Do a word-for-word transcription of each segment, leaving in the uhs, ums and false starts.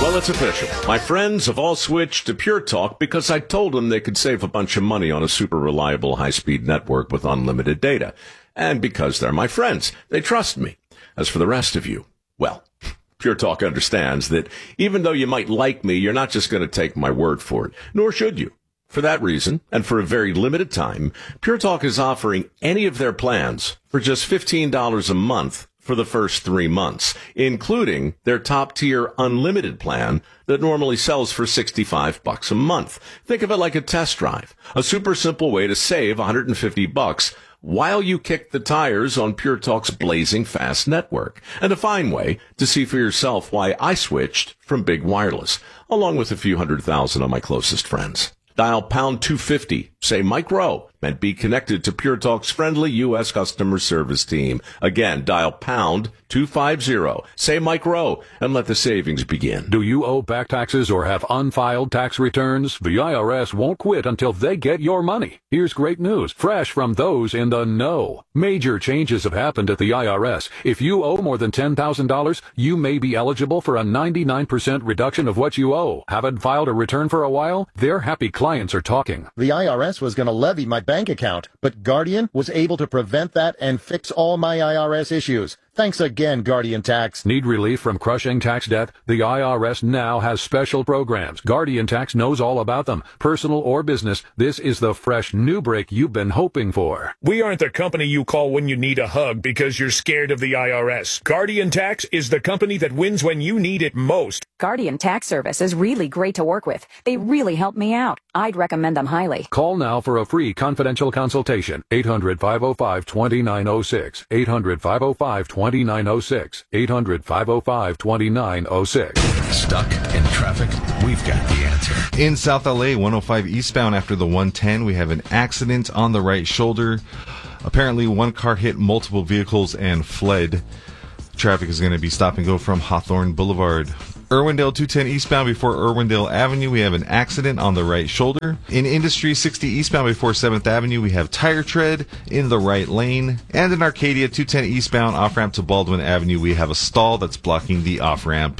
Well, it's official. My friends have all switched to Pure Talk because I told them they could save a bunch of money on a super reliable high-speed network with unlimited data. And because they're my friends, they trust me. As for the rest of you, well, Pure Talk understands that even though you might like me, you're not just going to take my word for it, nor should you. For that reason, and for a very limited time, Pure Talk is offering any of their plans for just fifteen dollars a month for the first three months, including their top-tier unlimited plan that normally sells for sixty-five bucks a month. Think of it like a test drive, a super simple way to save one hundred fifty bucks while you kick the tires on Pure Talk's blazing fast network, and a fine way to see for yourself why I switched from Big Wireless, along with a few hundred thousand of my closest friends. Dial pound two fifty, say Mike Rowe, and be connected to Pure Talk's friendly U S customer service team. Again, dial pound two fifty, say Mike Rowe, and let the savings begin. Do you owe back taxes or have unfiled tax returns? The I R S won't quit until they get your money. Here's great news, fresh from those in the know. Major changes have happened at the I R S. If you owe more than ten thousand dollars, you may be eligible for a ninety-nine percent reduction of what you owe. Haven't filed a return for a while? They're happy clients are talking. The I R S was going to levy my bank account, but Guardian was able to prevent that and fix all my I R S issues. Thanks again, Guardian Tax. Need relief from crushing tax debt? The I R S now has special programs. Guardian Tax knows all about them. Personal or business, this is the fresh new break you've been hoping for. We aren't the company you call when you need a hug because you're scared of the I R S. Guardian Tax is the company that wins when you need it most. Guardian Tax Service is really great to work with. They really help me out. I'd recommend them highly. Call now for a free confidential consultation. eight hundred, five oh five, two nine oh six. eight hundred, five oh five, two nine oh six. eight hundred, five oh five, two nine oh six. Stuck in traffic? We've got the answer. In South L A, one oh five eastbound after the one ten, we have an accident on the right shoulder. Apparently, one car hit multiple vehicles and fled. Traffic is going to be stop and go from Hawthorne Boulevard. Irwindale two ten eastbound before Irwindale Avenue, we have an accident on the right shoulder. In Industry sixty eastbound before seventh Avenue, we have tire tread in the right lane. And in Arcadia two ten eastbound off-ramp to Baldwin Avenue, we have a stall that's blocking the off-ramp.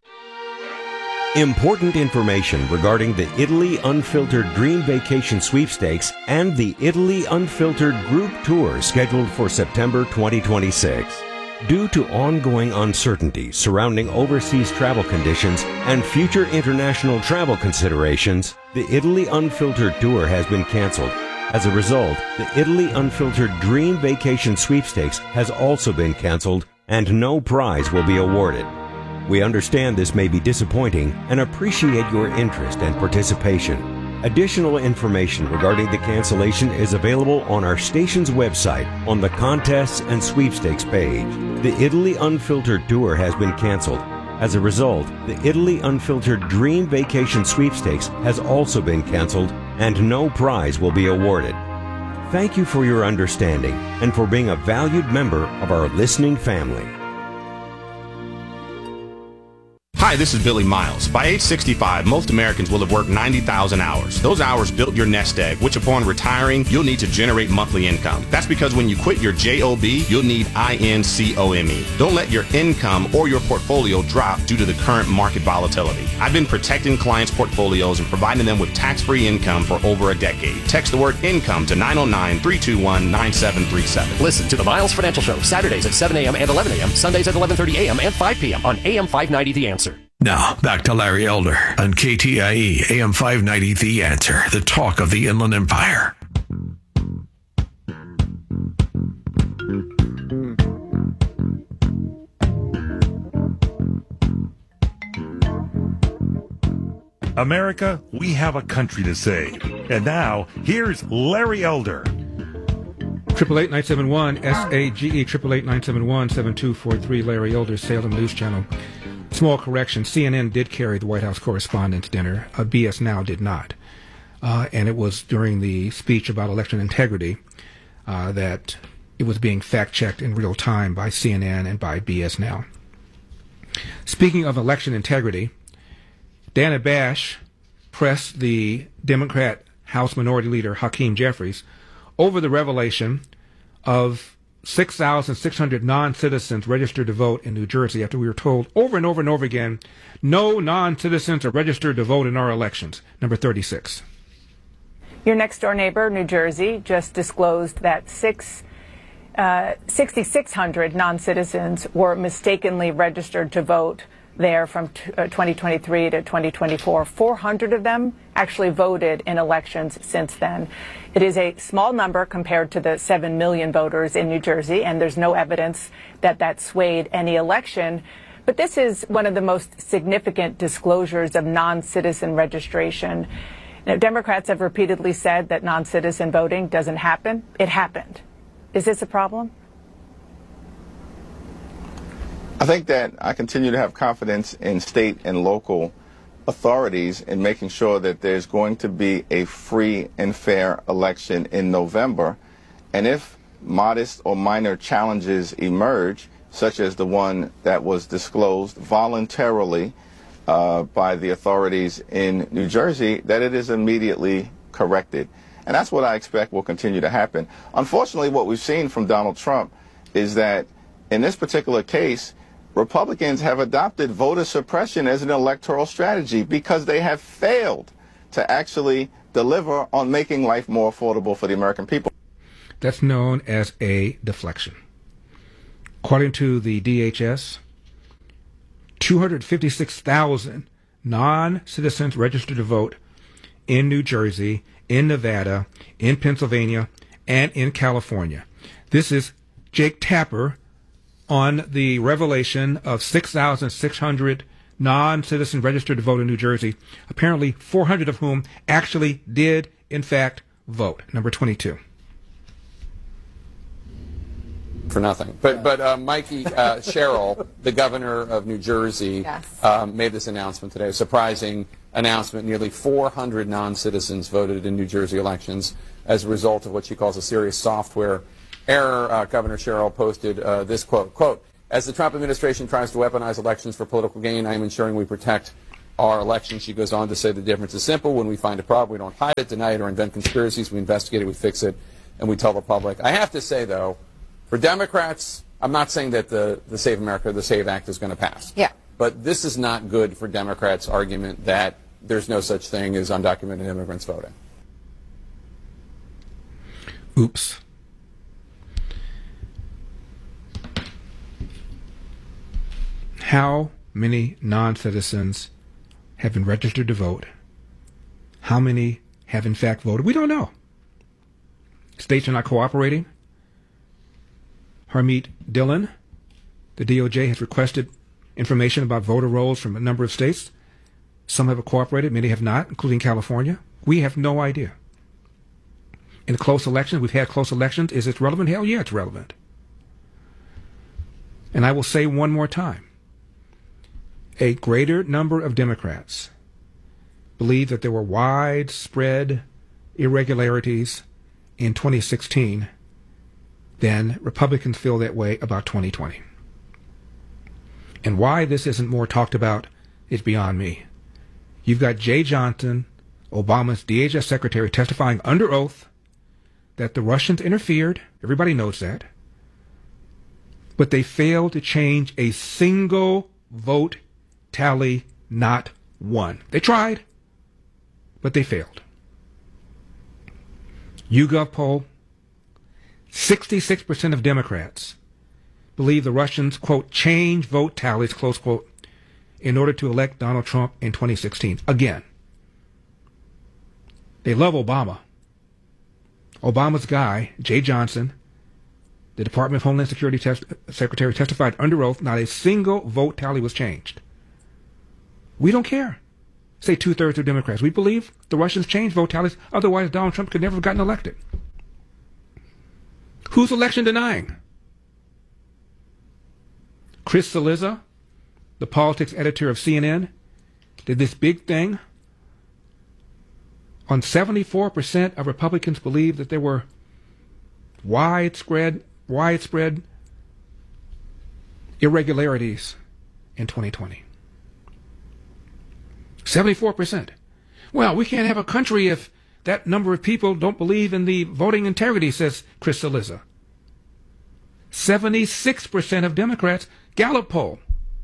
Important information regarding the Italy Unfiltered Dream Vacation Sweepstakes and the Italy Unfiltered Group Tour scheduled for September twenty twenty-six. Due to ongoing uncertainty surrounding overseas travel conditions and future international travel considerations, the Italy Unfiltered Tour has been canceled. As a result, the Italy Unfiltered Dream Vacation Sweepstakes has also been canceled, and no prize will be awarded. We understand this may be disappointing and appreciate your interest and participation. Additional information regarding the cancellation is available on our station's website on the Contests and Sweepstakes page. The Italy Unfiltered Tour has been canceled. As a result, the Italy Unfiltered Dream Vacation Sweepstakes has also been canceled, and no prize will be awarded. Thank you for your understanding and for being a valued member of our listening family. Hi, this is Billy Miles. By age sixty-five, most Americans will have worked ninety thousand hours. Those hours built your nest egg, which upon retiring, you'll need to generate monthly income. That's because when you quit your job, you'll need income. Don't let your income or your portfolio drop due to the current market volatility. I've been protecting clients' portfolios and providing them with tax-free income for over a decade. Text the word income to nine oh nine, three two one, nine seven three seven. Listen to the Miles Financial Show, Saturdays at seven a.m. and eleven a.m., Sundays at eleven thirty a.m. and five p.m. on A M five ninety The Answer. Now, back to Larry Elder on K T I E, A M five ninety The Answer, the talk of the Inland Empire. America, we have a country to save. And now, here's Larry Elder. Triple eight nine seven one S A G E triple eight nine seven one seven two four three. Larry Elder, Salem News Channel. Small correction: C N N did carry the White House Correspondents' Dinner. Uh, B S Now did not, uh, and it was during the speech about election integrity uh, that it was being fact checked in real time by C N N and by B S Now. Speaking of election integrity, Dana Bash pressed the Democrat House Minority Leader Hakeem Jeffries over the revelation of six thousand six hundred non-citizens registered to vote in New Jersey after we were told over and over and over again, no non-citizens are registered to vote in our elections. Number thirty-six. Your next-door neighbor, New Jersey, just disclosed that six, uh, six thousand six hundred non-citizens were mistakenly registered to vote there from t- uh, twenty twenty-three to twenty twenty-four. four hundred of them actually voted in elections since then. It is a small number compared to the seven million voters in New Jersey, and there's no evidence that that swayed any election. But this is one of the most significant disclosures of non-citizen registration. Now, Democrats have repeatedly said that non-citizen voting doesn't happen. It happened. Is this a problem? I think that I continue to have confidence in state and local authorities in making sure that there's going to be a free and fair election in November. And if modest or minor challenges emerge, such as the one that was disclosed voluntarily uh, by the authorities in New Jersey, that it is immediately corrected. And that's what I expect will continue to happen. Unfortunately, what we've seen from Donald Trump is that in this particular case, Republicans have adopted voter suppression as an electoral strategy because they have failed to actually deliver on making life more affordable for the American people. That's known as a deflection. According to the D H S, two hundred fifty-six thousand non-citizens registered to vote in New Jersey, in Nevada, in Pennsylvania, and in California. This is Jake Tapper on the revelation of six thousand six hundred non-citizens registered to vote in New Jersey, apparently four hundred of whom actually did, in fact, vote. Number twenty-two. For nothing. But, but uh, Mikey uh, Sherrill, the governor of New Jersey, yes. um, made this announcement today, a surprising announcement. Nearly four hundred non-citizens voted in New Jersey elections as a result of what she calls a serious software error. uh, Governor Sherrill posted uh, this quote, quote, as the Trump administration tries to weaponize elections for political gain, I am ensuring we protect our elections. She goes on to say the difference is simple. When we find a problem, we don't hide it, deny it, or invent conspiracies. We investigate it, we fix it, and we tell the public. I have to say, though, for Democrats, I'm not saying that the, the Save America, the SAVE Act is going to pass. Yeah. But this is not good for Democrats' argument that there's no such thing as undocumented immigrants voting. Oops. How many non-citizens have been registered to vote? How many have in fact voted? We don't know. States are not cooperating. Harmeet Dillon, the D O J, has requested information about voter rolls from a number of states. Some have cooperated, many have not, including California. We have no idea. In a close election, we've had close elections. Is it relevant? Hell yeah, it's relevant. And I will say one more time. A greater number of Democrats believe that there were widespread irregularities in twenty sixteen than Republicans feel that way about twenty twenty. And why this isn't more talked about is beyond me. You've got Jeh Johnson, Obama's D H S secretary, testifying under oath that the Russians interfered. Everybody knows that. But they failed to change a single vote tally, not one. They tried, but they failed. YouGov poll, sixty-six percent of Democrats believe the Russians, quote, change vote tallies, close quote, in order to elect Donald Trump in twenty sixteen. Again, they love Obama. Obama's guy, Jeh Johnson, the Department of Homeland Security test- Secretary, testified under oath not a single vote tally was changed. We don't care. Say two-thirds of Democrats. We believe the Russians changed vote tallies, otherwise Donald Trump could never have gotten elected. Who's election denying? Chris Cillizza, the politics editor of C N N, did this big thing on seventy-four percent of Republicans believe that there were widespread, widespread irregularities in twenty twenty. seventy-four percent. Well, we can't have a country if that number of people don't believe in the voting integrity, says Chris Cillizza. seventy-six percent of Democrats, Gallup poll,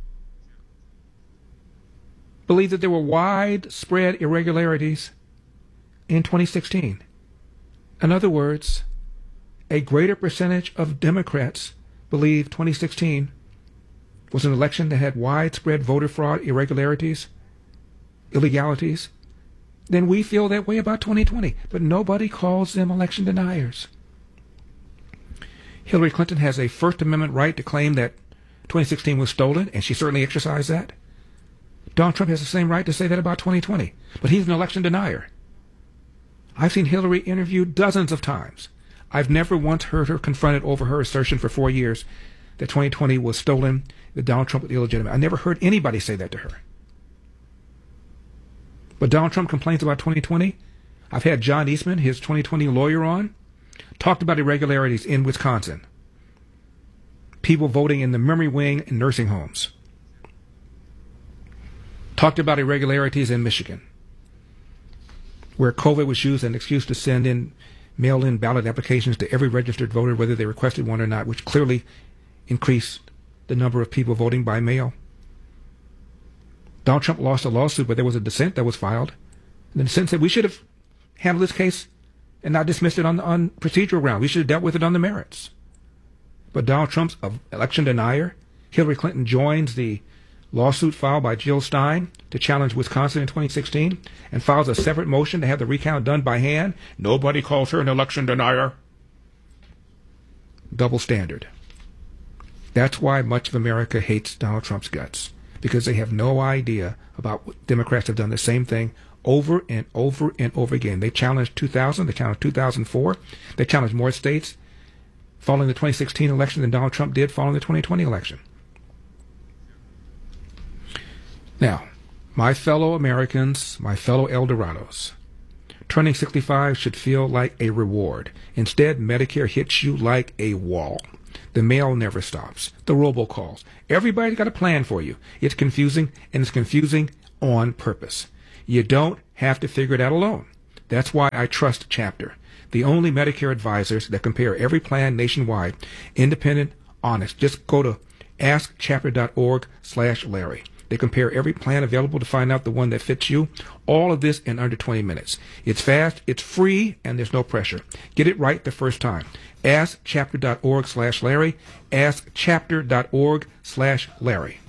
believe that there were widespread irregularities in twenty sixteen. In other words, a greater percentage of Democrats believe twenty sixteen was an election that had widespread voter fraud, irregularities, illegalities, than we feel that way about twenty twenty. But nobody calls them election deniers. Hillary Clinton has a First Amendment right to claim that twenty sixteen was stolen, and she certainly exercised that. Donald Trump has the same right to say that about twenty twenty, but he's an election denier. I've seen Hillary interviewed dozens of times. I've never once heard her confronted over her assertion for four years that twenty twenty was stolen, that Donald Trump was illegitimate. I never heard anybody say that to her. But Donald Trump complains about twenty twenty. I've had John Eastman, his twenty twenty lawyer, on, talked about irregularities in Wisconsin. People voting in the memory wing in nursing homes. Talked about irregularities in Michigan, where COVID was used as an excuse to send in mail-in ballot applications to every registered voter, whether they requested one or not, which clearly increased the number of people voting by mail. Donald Trump lost a lawsuit, but there was a dissent that was filed. And the dissent said we should have handled this case and not dismissed it on, on procedural grounds. We should have dealt with it on the merits. But Donald Trump's an election denier. Hillary Clinton joins the lawsuit filed by Jill Stein to challenge Wisconsin in twenty sixteen and files a separate motion to have the recount done by hand. Nobody calls her an election denier. Double standard. That's why much of America hates Donald Trump's guts, because they have no idea about what Democrats have done the same thing over and over and over again. They challenged two thousand, they challenged two thousand four, they challenged more states following the twenty sixteen election than Donald Trump did following the twenty twenty election. Now, my fellow Americans, my fellow Eldorados, turning sixty-five should feel like a reward. Instead, Medicare hits you like a wall. The mail never stops. The robocalls. Everybody's got a plan for you. It's confusing, and it's confusing on purpose. You don't have to figure it out alone. That's why I trust Chapter, the only Medicare advisors that compare every plan nationwide, independent, honest. Just go to ask chapter dot org slash Larry. They compare every plan available to find out the one that fits you. All of this in under twenty minutes. It's fast, it's free, and there's no pressure. Get it right the first time. ask chapter dot org slash Larry. ask chapter dot org slash Larry.